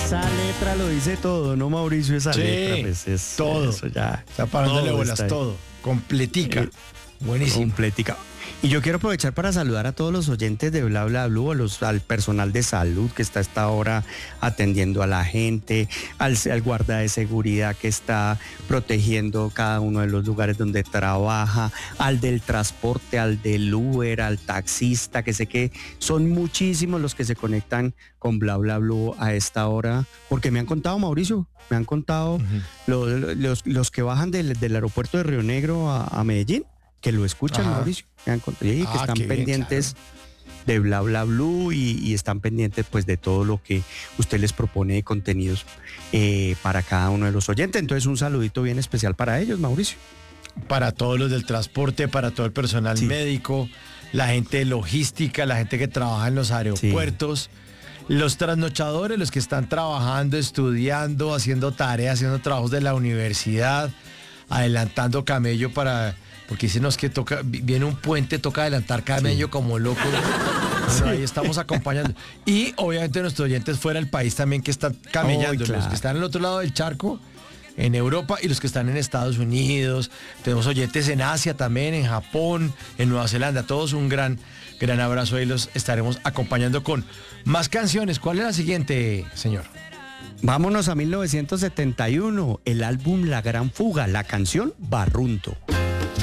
Esa letra lo dice todo, ¿no, Mauricio? Esa Sí, letra, pues es todo. Eso ya. O sea, para dándole todo bolas, está ahí. todo. Completica. Buenísimo. Completica. Y yo quiero aprovechar para saludar a todos los oyentes de Bla Bla Blue, al personal de salud que está a esta hora atendiendo a la gente, al guarda de seguridad que está protegiendo cada uno de los lugares donde trabaja, al del transporte, al del Uber, al taxista, que sé que son muchísimos los que se conectan con Bla Bla Blue a esta hora, porque me han contado, Mauricio, me han contado los que bajan del aeropuerto de Río Negro a Medellín, que lo escuchan, Ajá. Mauricio, me han contado, y que están qué bien, pendientes claro. de Bla Bla Blue y están pendientes pues de todo lo que usted les propone de contenidos para cada uno de los oyentes. Entonces un saludito bien especial para ellos, Mauricio. Para todos los del transporte, para todo el personal Sí. médico, la gente de logística, la gente que trabaja en los aeropuertos, los trasnochadores, los que están trabajando, estudiando, haciendo tareas, haciendo trabajos de la universidad, adelantando camello porque dicen que viene un puente, toca adelantar camello como loco. Bueno, ahí estamos acompañando. Y obviamente nuestros oyentes fuera del país también que están camellando, claro. los que están al otro lado del charco, en Europa, y los que están en Estados Unidos. Tenemos oyentes en Asia también, en Japón, en Nueva Zelanda. Todos un gran abrazo. Ahí los estaremos acompañando con más canciones. ¿Cuál es la siguiente, señor? Vámonos a 1971, el álbum La Gran Fuga, la canción Barrunto.